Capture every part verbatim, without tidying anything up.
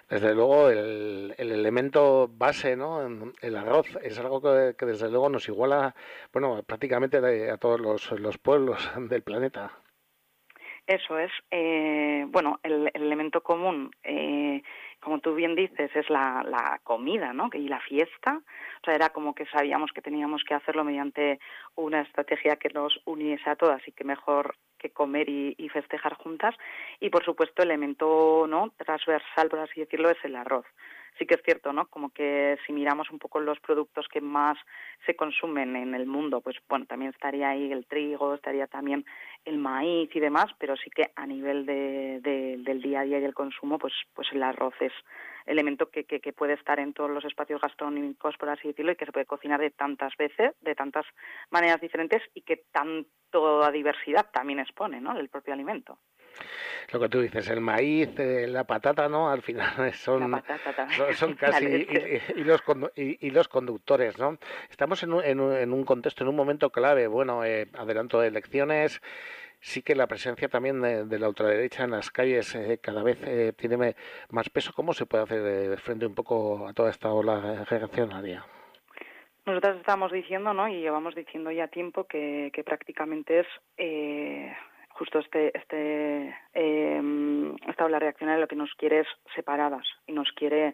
Desde luego, el, el elemento base, ¿no? El arroz es algo que, que desde luego nos iguala, bueno, prácticamente de- a todos los, los pueblos del planeta. Eso es, eh, bueno, el, el elemento común, eh, como tú bien dices, es la, la comida, ¿no? Y la fiesta. O sea, era como que sabíamos que teníamos que hacerlo mediante una estrategia que nos uniese a todas y que mejor que comer y, y festejar juntas. Y, por supuesto, el elemento, ¿no?, transversal, por así decirlo, es el arroz. Sí que es cierto, ¿no?, como que si miramos un poco los productos que más se consumen en el mundo, pues bueno, también estaría ahí el trigo, estaría también el maíz y demás, pero sí que a nivel de, de, del día a día y del consumo, pues pues el arroz es elemento que, que, que puede estar en todos los espacios gastronómicos, por así decirlo, y que se puede cocinar de tantas veces, de tantas maneras diferentes y que tanto diversidad también expone, ¿no?, el propio alimento. Lo que tú dices, el maíz, eh, la patata, ¿no? Al final La son, patata también, son, son la casi leche. hilos, condu hilos conductores, ¿no? Estamos en un, en, un, en un contexto, en un momento clave. Bueno, eh, adelanto de elecciones. Sí que la presencia también de, de la ultraderecha en las calles eh, cada vez eh, tiene más peso. ¿Cómo se puede hacer eh, frente un poco a toda esta ola reaccionaria? Nosotros estamos diciendo, ¿no?, y llevamos diciendo ya tiempo que, que prácticamente es eh, justo este este eh, esta ola reaccionaria lo que nos quiere es separadas y nos quiere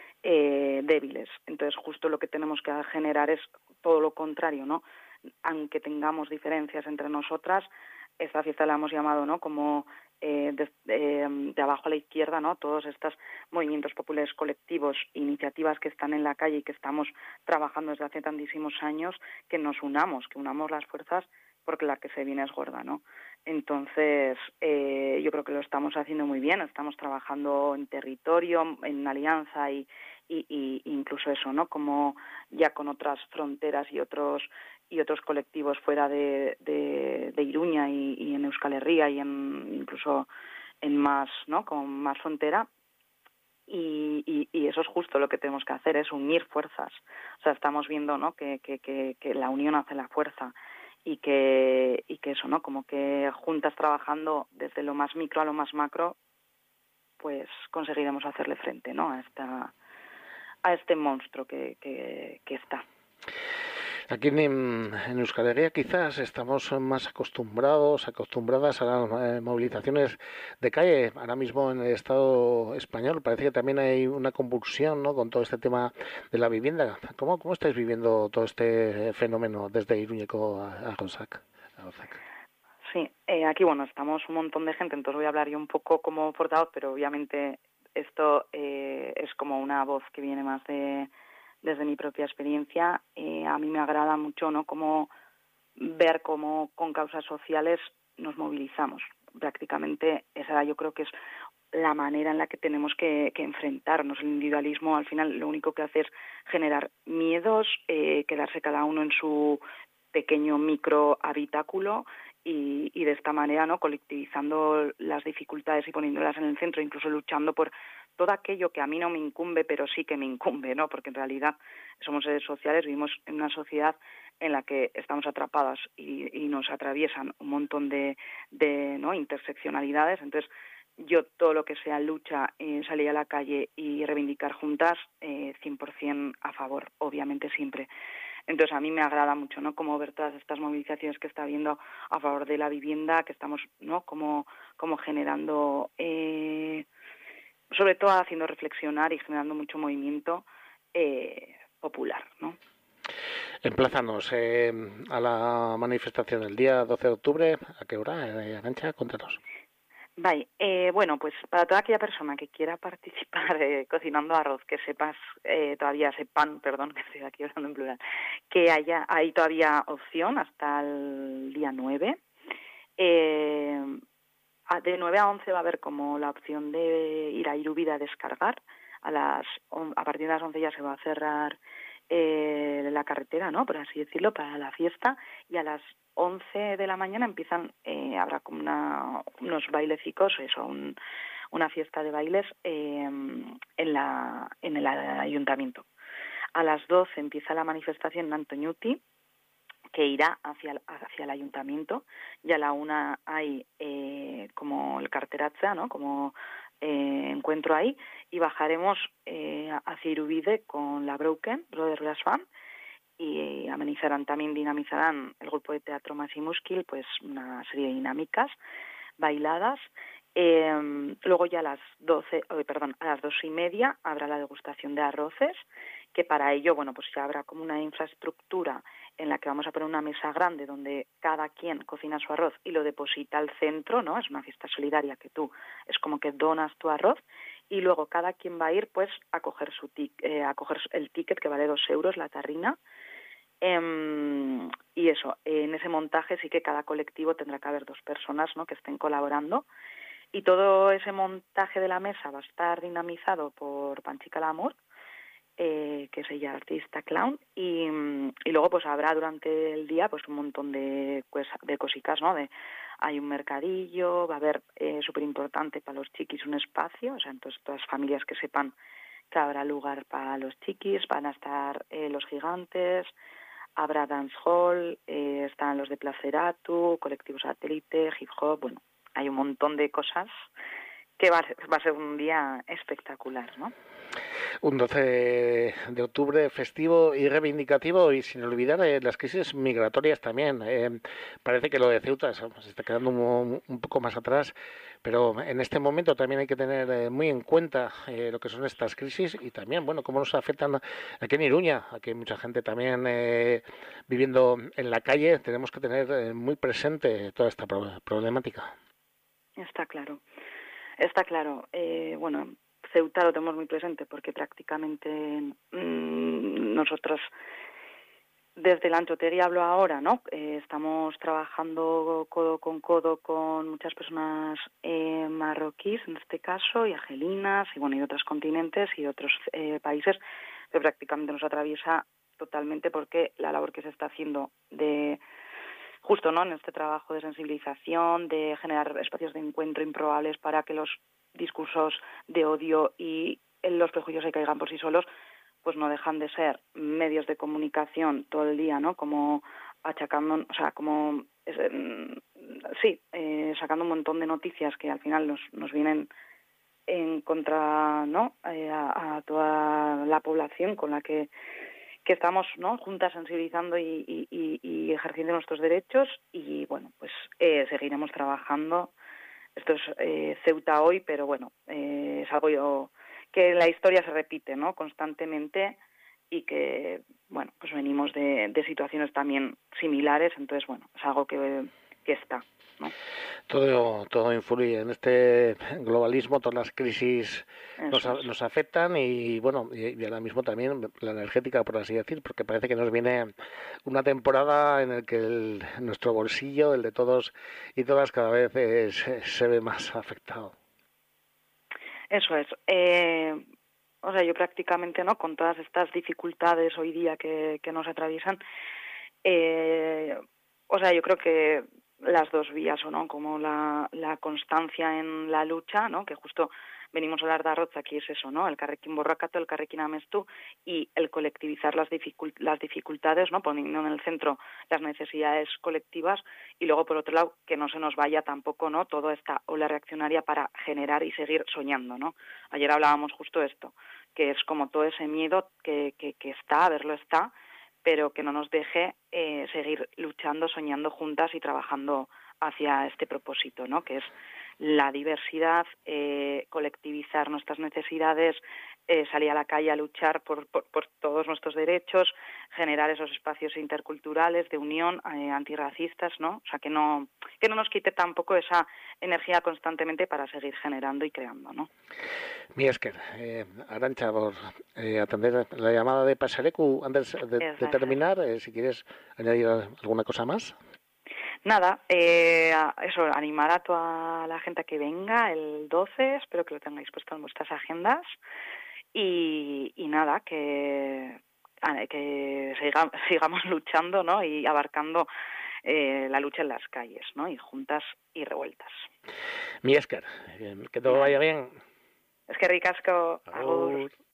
eh, débiles. Entonces, justo lo que tenemos que generar es todo lo contrario, ¿no? Aunque tengamos diferencias entre nosotras, esta fiesta la hemos llamado, ¿no?, como eh, de, eh, de abajo a la izquierda, ¿no?, todos estos movimientos populares colectivos, iniciativas que están en la calle y que estamos trabajando desde hace tantísimos años, que nos unamos, que unamos las fuerzas, porque la que se viene es gorda, ¿no? Entonces, eh, yo creo que lo estamos haciendo muy bien, estamos trabajando en territorio, en alianza y, y, y incluso eso, ¿no?, como ya con otras fronteras y otros y otros colectivos fuera de, de, de Iruña y, y en Euskal Herria y en incluso en más, ¿no?, con más frontera. Y, y, y eso es justo lo que tenemos que hacer, es unir fuerzas. O sea, estamos viendo, ¿no?, que, que, que, que la unión hace la fuerza y que y que eso, ¿no?, como que juntas trabajando desde lo más micro a lo más macro, pues conseguiremos hacerle frente, ¿no?, a esta a este monstruo que, que, que está. Aquí en, en Euskal Herria quizás estamos más acostumbrados, acostumbradas a las eh, movilizaciones de calle. Ahora mismo en el Estado español parece que también hay una convulsión, ¿no?, con todo este tema de la vivienda. ¿Cómo, cómo estáis viviendo todo este fenómeno desde Iruñeco a, a Rosac? A Rosac? Sí, eh, aquí, bueno, estamos un montón de gente, entonces voy a hablar yo un poco como portavoz, pero obviamente esto eh, es como una voz que viene más de desde mi propia experiencia. Eh, a mí me agrada mucho, ¿no?, como ver cómo con causas sociales nos movilizamos. Prácticamente esa yo creo que es la manera en la que tenemos que, que enfrentarnos. El individualismo al final lo único que hace es generar miedos, eh, quedarse cada uno en su pequeño micro habitáculo y, y de esta manera, ¿no?, colectivizando las dificultades y poniéndolas en el centro, incluso luchando por todo aquello que a mí no me incumbe, pero sí que me incumbe, ¿no?, porque en realidad somos seres sociales, vivimos en una sociedad en la que estamos atrapadas y, y nos atraviesan un montón de, de ¿no?, interseccionalidades. Entonces, yo todo lo que sea lucha, eh, salir a la calle y reivindicar juntas, eh, cien por ciento a favor, obviamente siempre. Entonces, a mí me agrada mucho, ¿no?, como ver todas estas movilizaciones que está habiendo a favor de la vivienda, que estamos, ¿no?, como, como generando, eh, sobre todo haciendo reflexionar y generando mucho movimiento eh, popular, ¿no? Emplázanos eh, a la manifestación el día doce de octubre. ¿A qué hora, eh, Arantxa? Cuéntanos. Vale, eh, bueno, pues para toda aquella persona que quiera participar eh, cocinando arroz, que sepas, eh, todavía sepan, perdón, que estoy aquí hablando en plural, que haya, hay todavía opción hasta el día nueve. Eh, de nueve a once va a haber como la opción de ir a Irubida a descargar. A las a partir de las once ya se va a cerrar eh, la carretera, ¿no?, por así decirlo, para la fiesta, y a las once de la mañana empiezan, eh, habrá como una, unos bailecicos, eso, un, una fiesta de bailes eh, en, la, en el ayuntamiento. A las doce empieza la manifestación en Antoñuti, que irá hacia, hacia el ayuntamiento, y a la una hay eh, como el carteratza, ¿no?, como eh, encuentro ahí, y bajaremos eh, hacia Irubide con la Broken, Brother Brass Band, y amenizarán, también dinamizarán el grupo de teatro Masimuskil, pues una serie de dinámicas, bailadas. Eh, luego ya a las doce, oh, perdón, a las dos y media habrá la degustación de arroces, que para ello, bueno, pues ya habrá como una infraestructura en la que vamos a poner una mesa grande donde cada quien cocina su arroz y lo deposita al centro, ¿no? Es una fiesta solidaria que tú, es como que donas tu arroz, y luego cada quien va a ir pues a coger su tic, eh, a coger el ticket, que vale dos euros la tarrina. Eh, y eso, en ese montaje sí que cada colectivo tendrá que haber dos personas, ¿no?, que estén colaborando, y todo ese montaje de la mesa va a estar dinamizado por Panchica Lamour, eh, que es ella artista clown, y, y luego pues habrá durante el día pues un montón de, pues, de cositas, ¿no? De, hay un mercadillo, va a haber, eh, súper importante para los chiquis, un espacio, o sea, entonces todas las familias que sepan que habrá lugar para los chiquis, van a estar eh, los gigantes, habrá dancehall, eh, están los de Placeratu, colectivo satélite, hip hop, bueno, hay un montón de cosas que va a ser, va a ser un día espectacular, ¿no? Un doce de octubre festivo y reivindicativo, y sin olvidar eh, las crisis migratorias también. Eh, parece que lo de Ceuta se está quedando un, un poco más atrás, pero en este momento también hay que tener eh, muy en cuenta eh, lo que son estas crisis, y también, bueno, cómo nos afectan aquí en Iruña. Aquí hay mucha gente también eh, viviendo en la calle. Tenemos que tener eh, muy presente toda esta pro- problemática. Está claro, está claro. Eh, bueno, Ceuta lo tenemos muy presente porque prácticamente mmm, nosotros desde la Anchotegui hablo ahora, ¿no? Eh, estamos trabajando codo con codo con muchas personas eh, marroquíes, en este caso, y argelinas, y bueno, y de otros continentes y otros eh, países, que prácticamente nos atraviesa totalmente, porque la labor que se está haciendo de justo, ¿no?, en este trabajo de sensibilización, de generar espacios de encuentro improbables para que los discursos de odio y los prejuicios se caigan por sí solos, pues no dejan de ser medios de comunicación todo el día, ¿no?, como achacando, o sea, como, eh, sí, eh, sacando un montón de noticias que al final nos, nos vienen en contra, ¿no?, eh, a, a toda la población con la que que estamos, ¿no?, juntas sensibilizando y, y, y ejerciendo nuestros derechos, y bueno, pues eh, seguiremos trabajando. Esto es eh, Ceuta hoy, pero bueno, eh, es algo yo, que la historia se repite, ¿no?, constantemente, y que, bueno, pues venimos de, de situaciones también similares, entonces, bueno, es algo que, que está, ¿no? Todo, todo influye en este globalismo, todas las crisis nos, es. nos afectan, y bueno, y, y ahora mismo también la energética, por así decir, porque parece que nos viene una temporada en la que el, nuestro bolsillo, el de todos y todas, cada vez es, se ve más afectado. Eso es. Eh, o sea, yo prácticamente, ¿no?, con todas estas dificultades hoy día que, que nos atraviesan, eh, o sea, yo creo que las dos vías, o no, como la, la constancia en la lucha, ¿no?, que justo venimos a hablar de Arroz, aquí es eso, ¿no?, el Carrequín Borracato, el Carrequín Amestu, y el colectivizar las, dificult las dificultades, ¿no?, poniendo en el centro las necesidades colectivas, y luego, por otro lado, que no se nos vaya tampoco, ¿no?, toda esta ola reaccionaria para generar y seguir soñando, ¿no? Ayer hablábamos justo esto, que es como todo ese miedo que, que, que está, a verlo está, pero que no nos deje eh, seguir luchando, soñando juntas y trabajando hacia este propósito, ¿no?, que es la diversidad, eh, colectivizar nuestras necesidades, eh, salir a la calle a luchar por, por, por todos nuestros derechos, generar esos espacios interculturales de unión, eh, antirracistas, ¿no? O sea, que no, que no nos quite tampoco esa energía constantemente para seguir generando y creando, ¿no? Mi esker, eh, Arantxa, por eh, atender la llamada de Pasalecu antes de, de terminar, eh, si quieres añadir alguna cosa más. Nada, eh, eso, animar a toda la gente a que venga el doce, espero que lo tengáis puesto en vuestras agendas, y, y nada, que, que siga, sigamos luchando, ¿no?, y abarcando eh, la lucha en las calles, ¿no?, y juntas y revueltas. Mi esker, que todo vaya bien. Es que ricasco, agur.